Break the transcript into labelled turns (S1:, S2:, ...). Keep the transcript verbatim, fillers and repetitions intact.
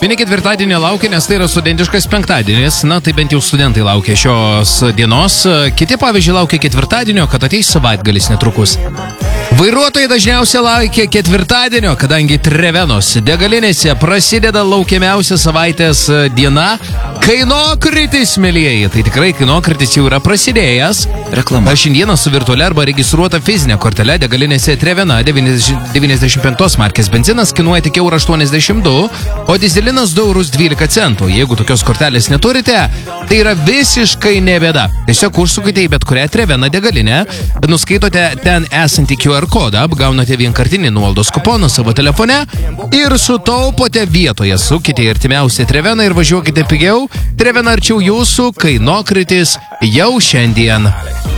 S1: Vieni ketvirtadienį laukia, nes tai yra studentiškas penktadienis. Na, tai bent jau studentai laukia šios dienos. Kiti, pavyzdžiui, laukia ketvirtadienio, kad ateis savaitgalis netrukus. Vairuotojai dažniausiai laukia ketvirtadienio, kadangi Trevenos degalinėse prasideda laukiamiausia savaitės diena – kainokritis, mielieji. Tai tikrai kainokritis jau yra prasidėjęs.
S2: Reklama.
S1: Šiandieną su virtualia arba registruota fizinė kortelė degalinėse Trevena devyniasdešimt penkios markės benzinas kainuoja tik eurą aštuoniasdešimt du, o dizelinas du eurus dvylika centų. Jeigu tokios kortelės neturite, tai yra visiškai nebėda. Tiesiog užsukite į bet kurią Trevena degalinę, nuskaitote ten esantį Q R kodą, apgaunate vienkartinį nuolaidos kuponą savo telefone ir sutaupote vietoje. Sukite į artimiausią Treveną ir važiuokite pigiau. Trevena arčiau jūsų, kainokritis jau šiandien.